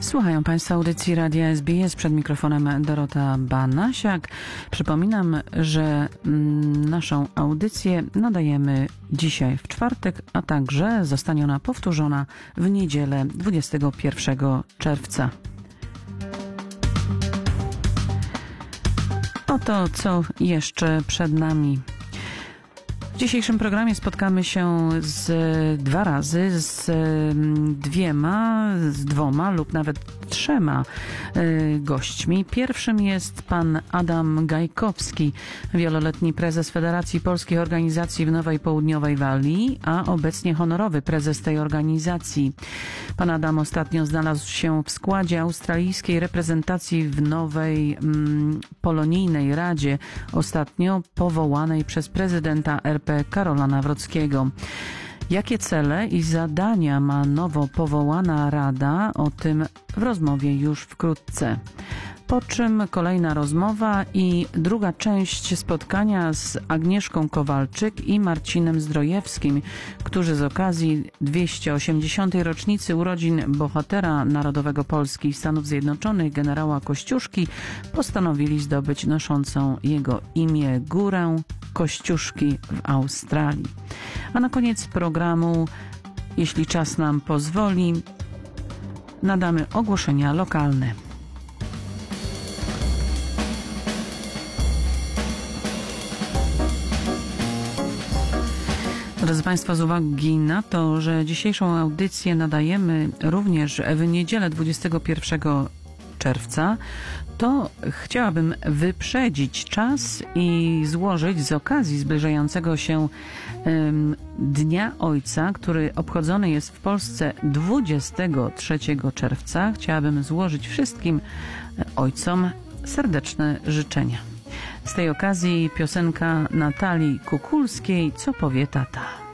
Słuchają Państwo audycji Radia SBS, przed mikrofonem Dorota Banasiak. Przypominam, że naszą audycję nadajemy dzisiaj w czwartek, a także zostanie ona powtórzona w niedzielę 21 czerwca. Oto co jeszcze przed nami. W dzisiejszym programie spotkamy się dwa razy z dwoma lub nawet trzema gośćmi. Pierwszym jest pan Adam Gajkowski, wieloletni prezes Federacji Polskich Organizacji w Nowej Południowej Walii, a obecnie honorowy prezes tej organizacji. Pan Adam ostatnio znalazł się w składzie australijskiej reprezentacji w nowej polonijnej radzie, ostatnio powołanej przez prezydenta RP Karola Nawrockiego. Jakie cele i zadania ma nowo powołana rada? O tym w rozmowie już wkrótce. Po czym kolejna rozmowa i druga część spotkania z Agnieszką Kowalczyk i Marcinem Zdrojewskim, którzy z okazji 280. rocznicy urodzin bohatera narodowego Polski i Stanów Zjednoczonych, generała Kościuszki, postanowili zdobyć noszącą jego imię górę Kościuszki w Australii. A na koniec programu, jeśli czas nam pozwoli, nadamy ogłoszenia lokalne. Drodzy Państwo, z uwagi na to, że dzisiejszą audycję nadajemy również w niedzielę 21 czerwca, to chciałabym wyprzedzić czas i złożyć z okazji zbliżającego się Dnia Ojca, który obchodzony jest w Polsce 23 czerwca. Chciałabym złożyć wszystkim ojcom serdeczne życzenia. Z tej okazji piosenka Natalii Kukulskiej, Co powie tata.